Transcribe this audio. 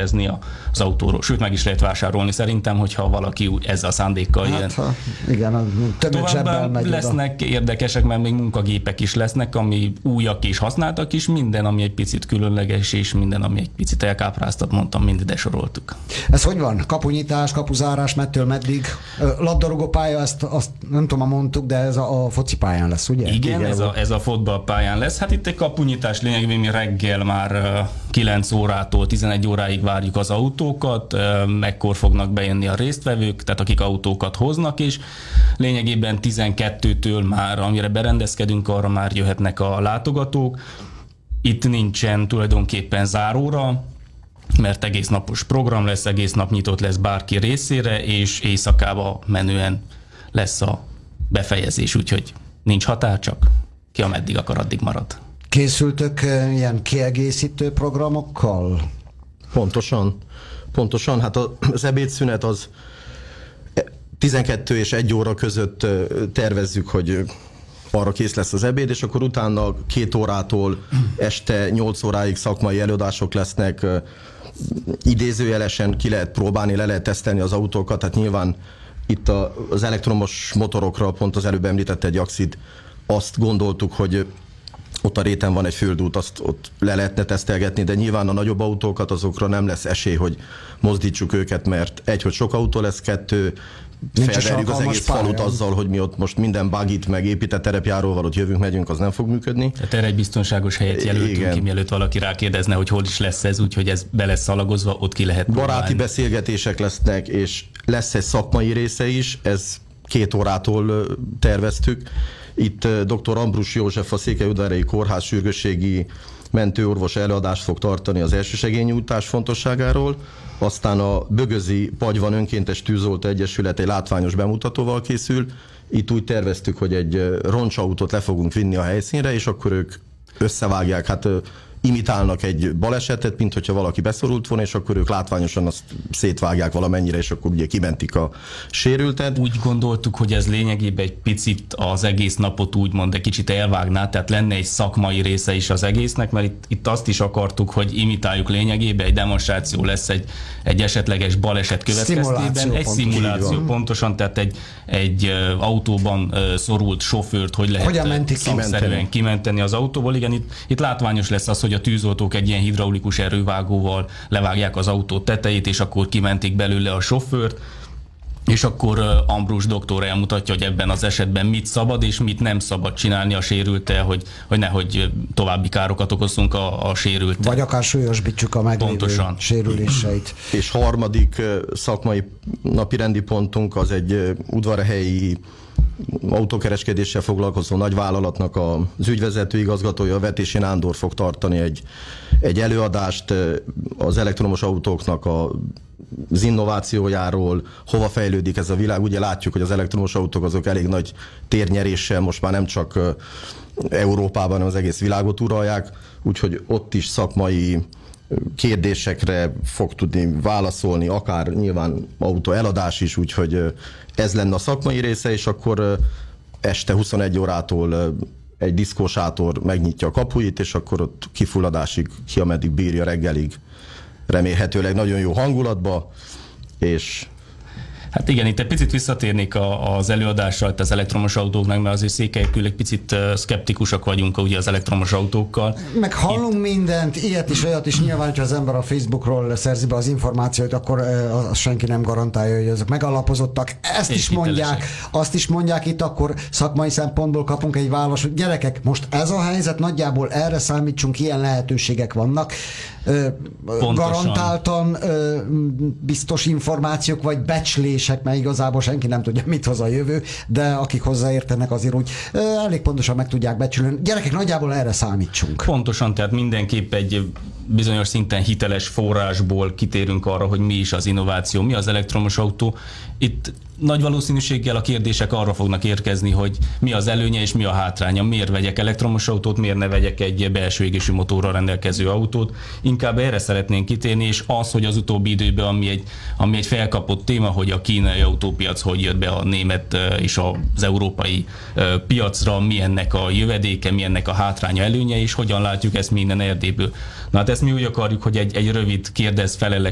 szerezni az autóról. Sőt, meg is lehet vásárolni szerintem, hogyha valaki ezzel a szándékkal jön. Igen, továbbá lesznek érdekesek, mert még munkagépek is lesznek, ami újak és használtak is, minden, ami egy picit különleges, és minden, ami egy picit elkápráztat, mondtam, mind ide soroltuk. Ez hogy van? Kapunyitás, kapuzárás, mettől meddig? Labdarúgó pálya, azt nem tudom, mondtuk, de ez a focipályán lesz, ugye? Igen, ez a fotballpályán lesz. Hát itt egy kapunyitás lényegében mi reggel már 9 órától 11 óráig várjuk az autókat, ekkor fognak bejönni a résztvevők, tehát akik autókat hoznak, és lényegében 12-től már, amire berendezkedünk, arra már jöhetnek a látogatók. Itt nincsen tulajdonképpen záróra, mert egész napos program lesz, egész nap nyitott lesz bárki részére, és éjszakába menően lesz a befejezés, úgyhogy nincs határ, csak ki ameddig akar, addig marad. Készültök ilyen kiegészítő programokkal? Pontosan. Hát az ebédszünet az 12 és 1 óra között tervezzük, hogy arra kész lesz az ebéd, és akkor utána 2 órától este 8 óráig szakmai előadások lesznek, idézőjelesen ki lehet próbálni, le lehet tesztelni az autókat, tehát nyilván itt az elektromos motorokra, pont az előbb említett egy Axid, azt gondoltuk, hogy ott a réten van egy földút, azt ott le lehetne tesztelgetni, de nyilván a nagyobb autókat, azokra nem lesz esély, hogy mozdítsuk őket, mert hogy sok autó lesz, 2, felverjük az egész falut azzal, hogy mi ott most minden bugit, meg épített terepjáróval ott jövünk, megyünk, az nem fog működni. Tehát erre egy biztonságos helyet jelöltünk ki, mielőtt valaki rákérdezne, hogy hol is lesz ez, úgyhogy ez be lesz szalagozva, ott ki lehet próbálni. Baráti beszélgetések lesznek, és lesz egy szakmai része is, ez 2 órától terveztük. Itt dr. Ambrus József, a Székelyudvarhelyi Kórház sürgősségi mentőorvos előadást fog tartani az elsősegélynyújtás fontosságáról, aztán a Bögözi Pagyvan Önkéntes Tűzoltó Egyesület egy látványos bemutatóval készül. Itt úgy terveztük, hogy egy roncsautót le fogunk vinni a helyszínre, és akkor ők összevágják, hát imitálnak egy balesetet, mint hogyha valaki beszorult volna, és akkor ők látványosan azt szétvágják valamennyire, és akkor ugye kimentik a sérültet. Úgy gondoltuk, hogy ez lényegében egy picit az egész napot úgymond egy kicsit elvágná, tehát lenne egy szakmai része is az egésznek, mert itt azt is akartuk, hogy imitáljuk lényegében, egy demonstráció lesz egy esetleges baleset következtében. Egy szimuláció, pontosan, tehát egy autóban szorult sofőrt, hogy lehet szakszerűen kimenteni az autóból. Igen, itt látványos lesz az, hogy a tűzoltók egy ilyen hidraulikus erővágóval levágják az autó tetejét, és akkor kimentik belőle a sofőrt, és akkor Ambrus doktor elmutatja, hogy ebben az esetben mit szabad és mit nem szabad csinálni a sérülttel, hogy nehogy további károkat okozzunk a sérülttel. Vagy akár súlyosbítsuk a meglévő sérüléseit. És harmadik szakmai napirendi pontunk az egy udvarhelyi autókereskedéssel foglalkozó nagyvállalatnak az ügyvezető igazgatója, Vetési Nándor fog tartani egy előadást az elektromos autóknak az innovációjáról, hova fejlődik ez a világ. Ugye látjuk, hogy az elektromos autók azok elég nagy térnyeréssel most már nem csak Európában, hanem az egész világot uralják, úgyhogy ott is szakmai kérdésekre fog tudni válaszolni, akár nyilván autó eladás is, úgyhogy ez lenne a szakmai része, és akkor este 21 órától egy diszkósátor megnyitja a kapuit, és akkor ott kifulladásig, ki ameddig bírja, reggelig, remélhetőleg nagyon jó hangulatba, és hát igen, itt egy picit visszatérnék az előadással, az elektromos autóknak, mert azért Székelyekül egy picit szkeptikusak vagyunk ugye az elektromos autókkal. Meg hallunk mindent, ilyet is, olyat is, nyilván, hogyha az ember a Facebookról szerzi be az információt, akkor azt senki nem garantálja, hogy ezek megalapozottak. Ezt is mondják, azt is mondják itt, akkor szakmai szempontból kapunk egy választ, hogy gyerekek, most ez a helyzet, nagyjából erre számítsunk, ilyen lehetőségek vannak. Garantáltan biztos információk, vagy becslések, mert igazából senki nem tudja, mit hoz a jövő, de akik hozzáértenek, azért úgy elég pontosan meg tudják becsülni. Gyerekek, nagyjából erre számítsunk. Pontosan, tehát mindenképp egy bizonyos szinten hiteles forrásból kitérünk arra, hogy mi is az innováció, mi az elektromos autó. Itt nagy valószínűséggel a kérdések arra fognak érkezni, hogy mi az előnye és mi a hátránya. Miért vegyek elektromos autót, miért ne vegyek egy belső égésű motorral rendelkező autót. Inkább erre szeretnénk kitérni, és az, hogy az utóbbi időben, ami egy felkapott téma, hogy a kínai autópiac hogy jött be a német és az európai piacra, mi ennek a jövedéke, mi ennek a hátránya, előnye, és hogyan látjuk ezt minden Erdélyből. Na hát ezt mi úgy akarjuk, hogy egy rövid kérdez-felele